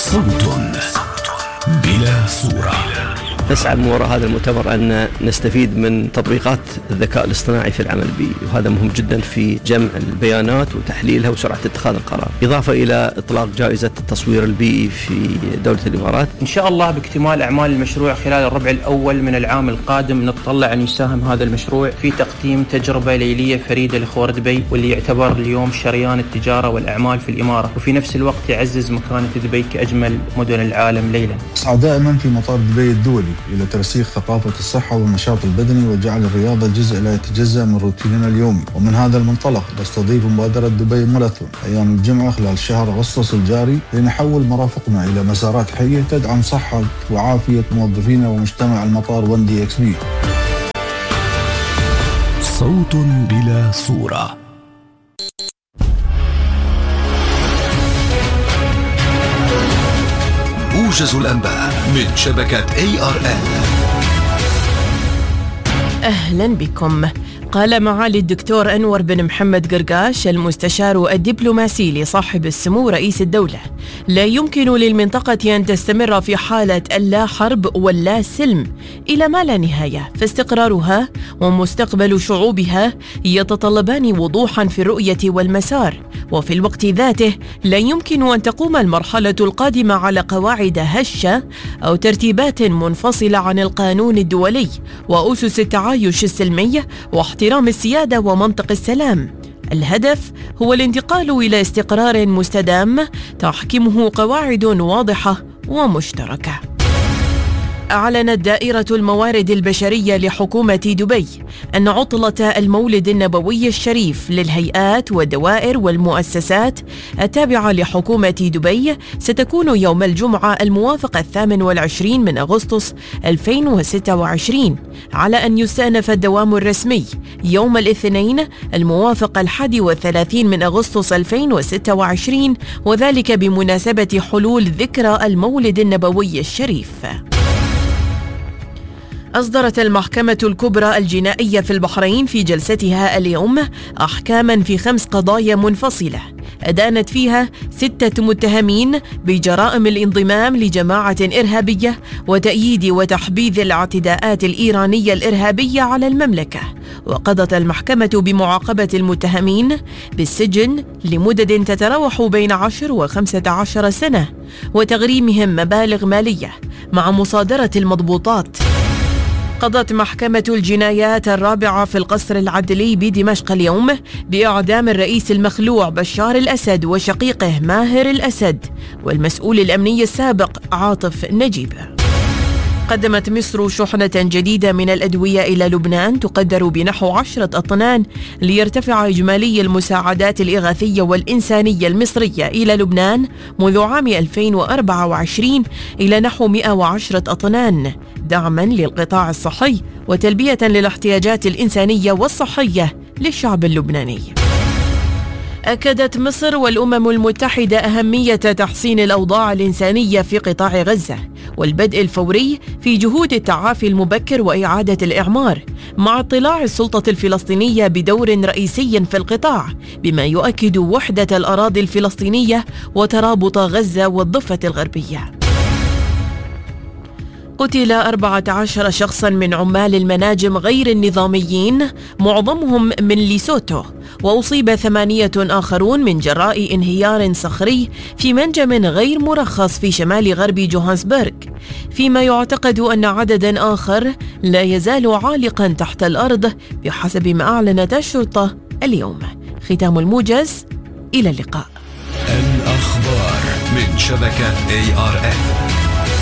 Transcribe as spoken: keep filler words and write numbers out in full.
صوت بلا صورة. نسعى من وراء هذا المؤتمر أن نستفيد من تطبيقات الذكاء الاصطناعي في العمل البيئي، وهذا مهم جدا في جمع البيانات وتحليلها وسرعة اتخاذ القرار، إضافة إلى إطلاق جائزة التصوير البيئي في دولة الإمارات. إن شاء الله باكتمال أعمال المشروع خلال الربع الأول من العام القادم نتطلع أن يساهم هذا المشروع في تقديم تجربة ليلية فريدة لخور دبي، واللي يعتبر اليوم شريان التجارة والأعمال في الإمارة، وفي نفس الوقت يعزز مكانة دبي كأجمل مدن العالم ليلا. أسعى دائما في مطار دبي الدولي إلى ترسيخ ثقافة الصحة والنشاط البدني وجعل الرياضة جزء لا يتجزأ من روتيننا اليومي. ومن هذا المنطلق نستضيف مبادرة دبي ماراثون أيام الجمعة خلال شهر أغسطس الجاري لنحول مرافقنا إلى مسارات حية تدعم صحة وعافية موظفينا ومجتمع المطار ون دي إكس بي. صوت بلا صورة. موجز الأنباء من شبكة إيه آر إل. أهلا بكم. قال معالي الدكتور أنور بن محمد قرقاش المستشار الدبلوماسي لصاحب السمو رئيس الدولة: لا يمكن للمنطقة أن تستمر في حالة اللا حرب واللا سلم إلى ما لا نهاية، فاستقرارها ومستقبل شعوبها يتطلبان وضوحا في الرؤية والمسار، وفي الوقت ذاته لا يمكن أن تقوم المرحلة القادمة على قواعد هشة أو ترتيبات منفصلة عن القانون الدولي وأسس التعايش السلمي واحترام السيادة ومنطق السلام. الهدف هو الانتقال إلى استقرار مستدام تحكمه قواعد واضحة ومشتركة. أعلنت دائرة الموارد البشرية لحكومة دبي أن عطلة المولد النبوي الشريف للهيئات والدوائر والمؤسسات التابعة لحكومة دبي ستكون يوم الجمعة الموافق الثامن والعشرين من أغسطس ألفين وستة وعشرين، على أن يستأنف الدوام الرسمي يوم الاثنين الموافق الحادي والثلاثين من أغسطس ألفين وستة وعشرين، وذلك بمناسبة حلول ذكرى المولد النبوي الشريف. أصدرت المحكمة الكبرى الجنائية في البحرين في جلستها اليوم أحكاما في خمس قضايا منفصلة أدانت فيها ستة متهمين بجرائم الانضمام لجماعة إرهابية وتأييد وتحبيذ الاعتداءات الإيرانية الإرهابية على المملكة. وقضت المحكمة بمعاقبة المتهمين بالسجن لمدد تتراوح بين عشر وخمسة عشر سنة وتغريمهم مبالغ مالية مع مصادرة المضبوطات. قضت محكمة الجنايات الرابعة في القصر العدلي بدمشق اليوم بإعدام الرئيس المخلوع بشار الأسد وشقيقه ماهر الأسد والمسؤول الأمني السابق عاطف نجيب. قدمت مصر شحنة جديدة من الأدوية إلى لبنان تقدر بنحو عشرة أطنان ليرتفع إجمالي المساعدات الإغاثية والإنسانية المصرية إلى لبنان منذ عام ألفين وأربعة وعشرين إلى نحو مئة وعشرة أطنان، دعما للقطاع الصحي وتلبية للاحتياجات الإنسانية والصحية للشعب اللبناني. أكدت مصر والأمم المتحدة أهمية تحسين الأوضاع الإنسانية في قطاع غزة والبدء الفوري في جهود التعافي المبكر وإعادة الإعمار، مع اطلاع السلطة الفلسطينية بدور رئيسي في القطاع، بما يؤكد وحدة الأراضي الفلسطينية وترابط غزة والضفة الغربية. قتل أربعة عشر شخصاً من عمال المناجم غير النظاميين معظمهم من ليسوتو، وأصيب ثمانية آخرون من جراء انهيار صخري في منجم غير مرخص في شمال غرب جوهانسبرغ، فيما يعتقد أن عدداً آخر لا يزال عالقاً تحت الأرض بحسب ما أعلنت الشرطة اليوم. ختام الموجز، إلى اللقاء. الأخبار من شبكة إيه آر إل.